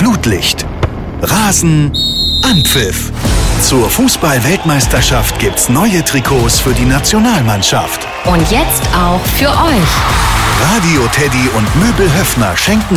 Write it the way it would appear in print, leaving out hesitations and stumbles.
Flutlicht. Rasen, Anpfiff. Zur Fußball-Weltmeisterschaft gibt's neue Trikots für die Nationalmannschaft. Und jetzt auch für euch. Radio Teddy und Möbel Höffner schenken